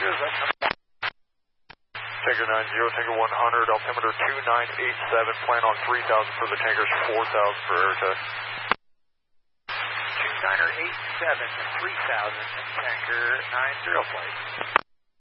Cheers, that's Tanker 90, Tanker 100, altimeter 2987, plan on 3,000 for the tankers, 4,000 for air test. 2987 and 3,000 and Tanker 90 flight.